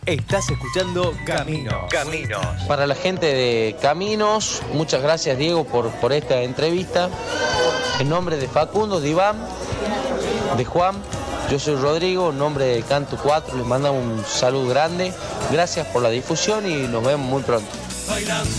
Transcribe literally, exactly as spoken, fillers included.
Estás escuchando Caminos. Caminos. Para la gente de Caminos, muchas gracias Diego por, por esta entrevista. En nombre de Facundo, de Iván, de Juan, yo soy Rodrigo, en nombre de Canto cuatro, les mandamos un saludo grande. Gracias por la difusión y nos vemos muy pronto. Bailando.